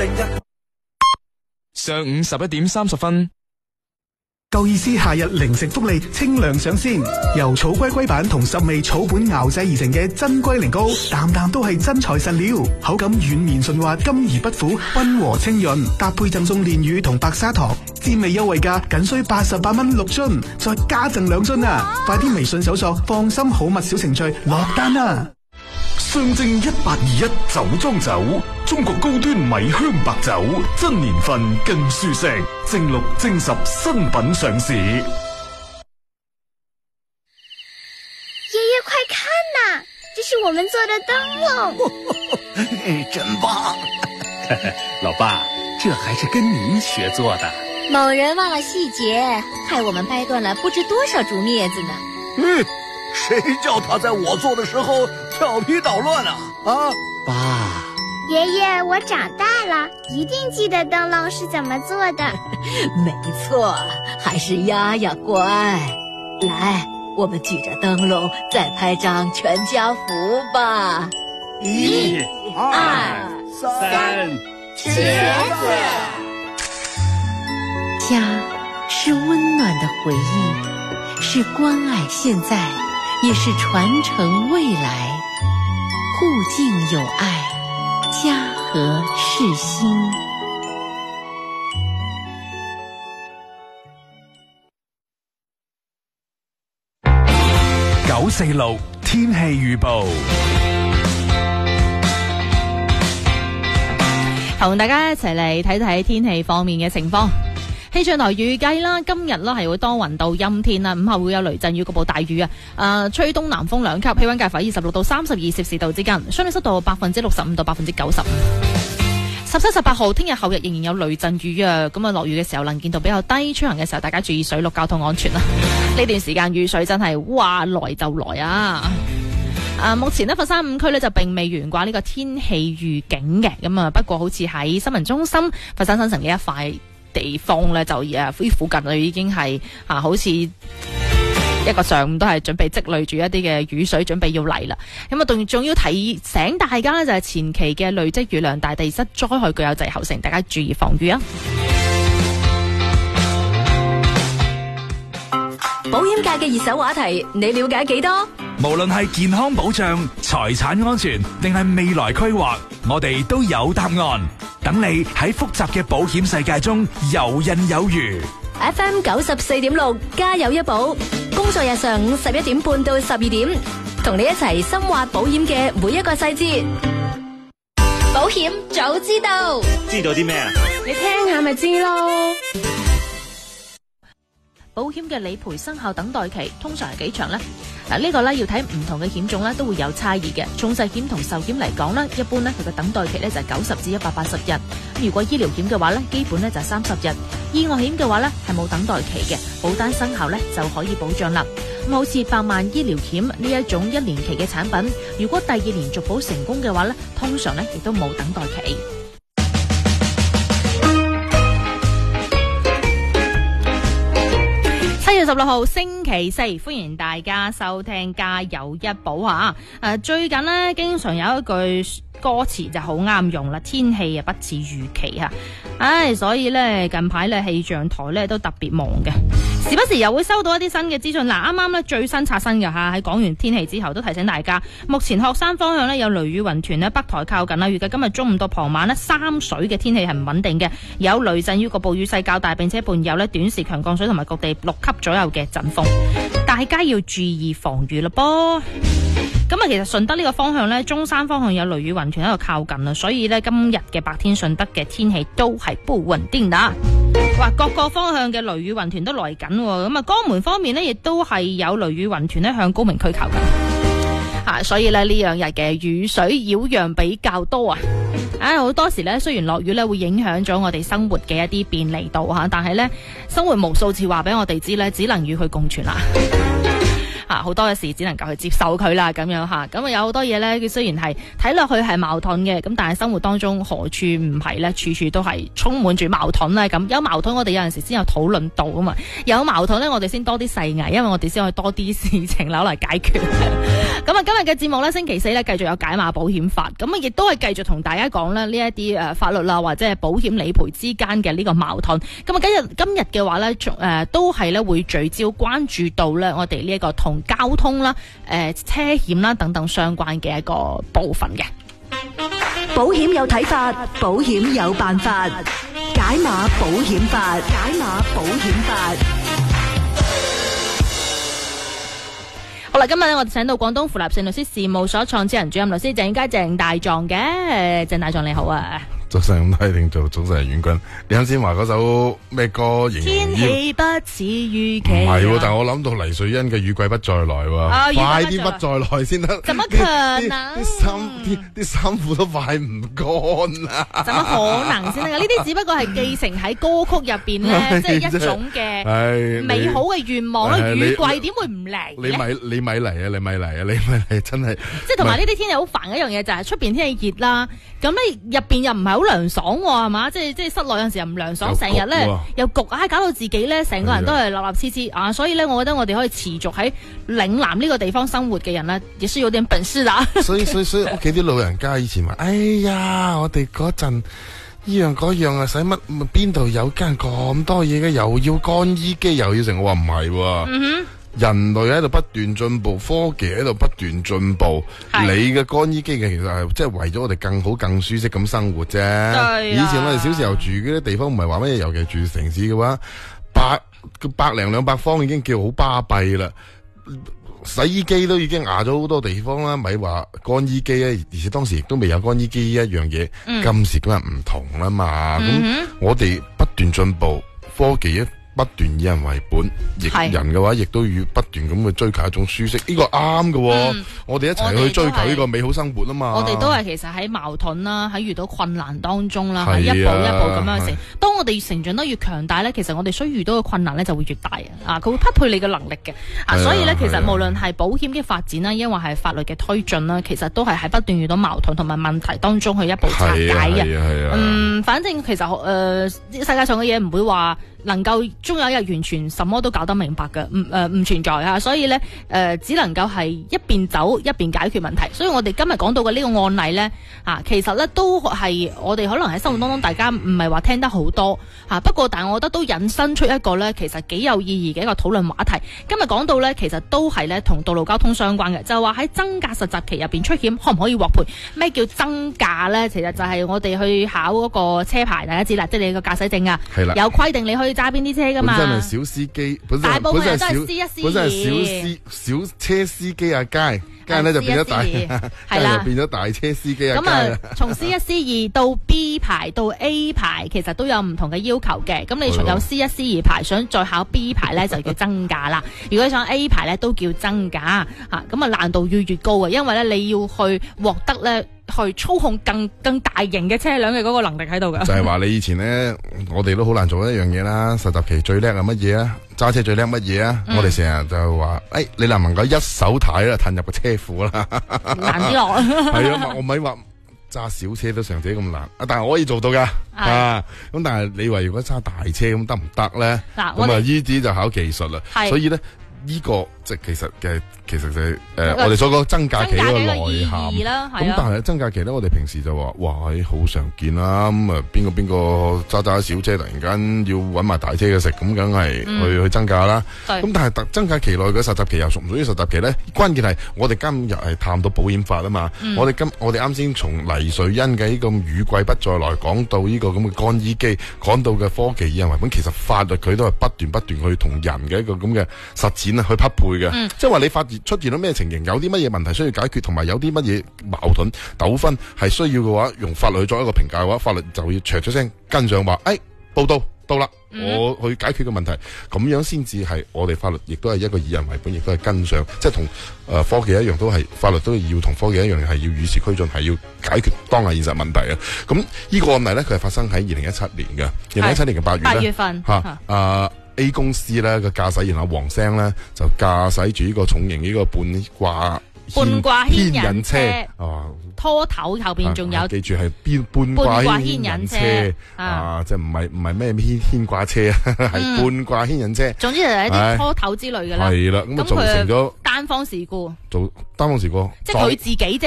定一。 上午11:30。 夠意思夏日零食福利清涼上線，由草龜龜板同10味草本熬製而成嘅真龜苓膏，啖啖都係真材實料，口感軟綿順滑，甘而不苦，溫和清潤，搭配贈送煉乳同白砂糖，滋味優惠價僅需88蚊6樽，再加贈2樽啊！快啲微信搜索放心好物小程序落單啊！ 上證1821酒莊酒，中國高端米香白酒，真年份更舒適，正6正10新品上市。爺爺快看呐，這是我們做的燈籠。 真棒。老爸，這還是跟您學做的。 某人忘了細節，害我們掰斷了不知多少竹篾子呢。 誰叫他在我做的時候調皮搗亂啊！爸， 爺爺，我長大了，一定記得燈籠是怎麼做的。 沒錯，還是丫丫乖。來，我們舉着燈籠再拍張全家福吧。1、2、3，茄子。家是溫暖的回憶，是關愛現在，也是傳承未來，互敬有愛，家和世心。 946天氣預報， 同大家一齊嚟睇睇天氣方面嘅情況。氣象台預計啦，今日啦係會多雲到陰天啦，午後會有雷陣雨、局部大雨啊。吹東南風2級，氣溫介乎26到32攝氏度之間，相對濕度65%到90%。17、18號，聽日後日仍然有雷陣雨啊！咁啊，落雨嘅時候能見度比較低，出行嘅時候大家注意水陸交通安全啦。呢段時間雨水真係話來就來啊！目前呢，佛山5區呢就並未懸掛呢個天氣預警嘅，咁啊，不過好似喺新聞中心、佛山新城呢一塊地方呢，就附近就已經係好似一個上午都係準備積累住一啲嘅雨水，準備要嚟啦。咁啊，仲要提醒大家呢，就係前期嘅累積雨量大，地質災害具有滯後性，大家注意防禦啊！ 保險界嘅熱手話題，你了解幾多？ 無論係健康保障、財產安全定係未來規劃，我哋都有答案，等你喺複雜嘅保險世界中游刃有餘。 FM 94.6加油一保，工作日上午11點半到12點，同你一齊深挖保險嘅每一個細節。 保險早知道， 知道啲咩啊？ 你聽下咪知咯。 保險嘅理賠生效等待期通常係幾長呢？呢個呢要睇唔同嘅險種呢都會有差異嘅。重疾險同壽險嚟講呢，一般呢佢嘅等待期呢就係90至180日。如果醫療險嘅話呢，基本呢就係30日。意外險嘅話呢係冇等待期嘅，保單生效呢就可以保障啦。咁好似百萬醫療險呢一種1年期嘅產品，如果第2年續保成功嘅話呢，通常呢亦都冇等待期。7月16號星期四，歡迎大家收聽加油一保啊！最近呢，經常有一句歌詞就好啱用啦，天氣不似預期啊！所以呢，近排呢氣象台呢都特別忙嘅，時不時又會收到一啲新嘅資訊。啱啱呢最新刷新嘅喺講完天氣之後，都提醒大家，目前鶴山方向呢有雷雨雲團呢北台靠近啦，預計今日中午到傍晚呢三水嘅天氣係唔穩定嘅，有雷陣雨，局部雨勢較大，並且伴有呢短時強降水同埋各地6級左右嘅陣風，大家要注意防禦咯噃。咁啊，其實順德呢個方向呢，中山方向有雷雨雲團喺度靠近啦，所以呢，今日嘅白天順德嘅天氣都係不穩定的。哇，各個方向嘅雷雨雲團都來緊，咁啊，江門方面呢，亦都係有雷雨雲團呢向高明區靠近。所以呢，呢2日嘅雨水擾攘比較多啊！好多時呢，雖然落雨呢會影響咗我哋生活嘅一啲便利度但係呢，生活無數次話俾我哋知呢，只能與佢共存啦。好多嘅事只能夠去接受佢啦，咁樣咁啊，有好多嘢呢，佢雖然係睇落去係矛盾嘅，咁但係生活當中何處唔係呢？處處都係充滿住矛盾咧。咁有矛盾，我哋有陣時先有討論到啊嘛。有矛盾呢，我哋先多啲細藝，因為我哋先可以多啲事情攞嚟解決。 咁啊，今日嘅節目咧，星期四咧繼續有解碼保險法，咁啊，亦都係繼續同大家講咧呢一啲法律啦，或者係保險理賠之間嘅呢個矛盾。咁啊，今日嘅話咧，都係咧會聚焦關注到咧我哋呢一個同交通啦、車險啦等等相關嘅一個部分嘅。 保險有睇法，保險有辦法，解碼保險法，解碼保險法。 好啦，今日咧我哋請到廣東福立盛律師事務所創始人主任律師鄭家鄭大狀嘅，鄭大狀你好啊！ 早晨咁睇定做早晨遠君，你啱先話嗰首咩歌？ 天氣不似預期。 唔係，但係我諗到黎瑞恩嘅雨季不再來喎，快啲不再來先得。 怎麼可能？ 啲衫褲都快唔乾啦。 怎麼可能先得？呢啲只不過係繼承喺歌曲入邊咧，即係一種嘅美好嘅願望咯。雨季點會唔嚟？ 你咪嚟啊！你咪嚟，真係。 即係同埋呢啲天氣好煩一樣嘢，就係出邊天氣熱啦，咁你入邊又唔係好涼爽係嘛？即係室內有陣時又唔涼爽，成日咧又焗啊，搞到自己咧成個人都係立立黐黐啊！所以咧，我覺得我哋可以持續喺嶺南呢個地方生活嘅人咧，亦需要啲本事啦。 所以屋企啲老人家以前話：哎呀，我哋嗰陣依樣嗰樣啊，使乜邊度有間咁多嘢嘅？又要乾衣機，又要成。我話唔係喎。人類喺度不斷進步，科技喺度不斷進步。你嘅乾衣機嘅其實係即係為咗我哋更好、更舒適咁生活啫。以前我哋小時候住嗰啲地方唔係話乜嘢，尤其住城市嘅話，百零200方已經叫好巴閉啦。洗衣機都已經壓咗好多地方啦，咪話乾衣機咧，而且當時亦都未有乾衣機一樣嘢。今時今日唔同啦嘛，咁我哋不斷進步，科技不斷以人為本，人嘅話亦都要不斷咁去追求一種舒適，呢個啱嘅。我哋一齊去追求呢個美好生活啊嘛。我哋都係其實喺矛盾啦，喺遇到困難當中啦，係一步一步咁樣成。當我哋成長得越強大咧，其實我哋需要遇到嘅困難咧就會越大啊！佢會匹配你嘅能力嘅啊，所以咧其實無論係保險嘅發展啦，因為係法律嘅推進啦，其實都係喺不斷遇到矛盾同埋問題當中去一步拆解嘅。反正其實世界上嘅嘢唔會話能夠終有一日完全什麼都搞得明白嘅，唔存在啊！所以咧，只能夠係一邊走一邊解決問題。所以我哋今日講到嘅呢個案例咧，其實咧都係我哋可能喺生活當中大家唔係話聽得好多不過但係我覺得都引申出一個咧，其實幾有意義嘅一個討論話題。今日講到咧，其實都係咧同道路交通相關嘅，就係話喺增駕實習期入邊出險可唔可以獲賠？咩叫增駕咧？其實就係我哋去考嗰個車牌，大家知啦，即係你個駕駛證啊，有規定你可以揸邊啲車噶嘛。 本身係小司機，大部分人都係 C1、C2，本身係小車司機阿佳，跟住咧就變咗大，係啦，變咗大車司機阿佳。咁啊， 從 C1、C2 到 B 牌到 A 牌，其實都有唔同嘅要求嘅。咁你除有 C1、C2 牌，想再考 B 牌咧，就叫增駕啦。如果想 A 牌咧，都叫增駕吓。咁啊，難度越高嘅，因為咧你要去獲得咧。去操控更大型嘅車輛嘅嗰個能力喺度㗎。 就係話你以前咧，我哋都好難做一樣嘢啦。實習期最叻係乜嘢啊？揸車最叻乜嘢啊？我哋成日就話，你能唔能夠一手軚啦，褪入個車庫啦？ 難啲落。 係啊，我咪話揸小車都成者咁難，但係我可以做到噶。咁但係你話如果揸大車咁得唔得咧？咁啊，呢啲就考技術啦。所以咧。呢個即係其實就係我哋所講增駕期嗰個內涵。咁但係增駕期咧，我哋平時就話哇，好常見啦。咁啊，邊個揸小車突然間要搵埋大車嘅食，咁梗係去增駕啦。咁但係增駕期內嘅實習期又屬唔屬於實習期咧？關鍵係我哋今日係探到保險法啊嘛。我哋啱先從黎瑞恩嘅呢個雨季不再來講到呢個咁嘅乾衣機，講到嘅科技以人為本，其實法律佢都係不斷去同人嘅一個咁嘅實踐去匹配嘅，即係話你出現咗咩情形，有啲乜嘢問題需要解決，同埋有啲乜嘢矛盾糾紛係需要嘅話，用法律去作一個評價嘅話，法律就要唰出聲跟上話，報道到啦，我去解決嘅問題，咁樣先至係我哋法律，亦都係一個以人為本，亦都係跟上，即係同科技一樣，都係法律都要同科技一樣，係要與時俱進，係要解決當下現實問題啊！咁呢個案例咧，佢係發生喺2017年嘅，2017年嘅8月份A 公司咧個駕駛員阿黃生咧就駕駛住呢個重型呢個半掛半掛牽引車哦。 拖頭後邊仲有， 記住係半掛牽引車即係唔係咩牽掛車啊，係半掛牽引車。 總之就係一啲拖頭之類嘅啦。 係啦，咁造成咗單方事故。 單方事故， 即係佢自己啫。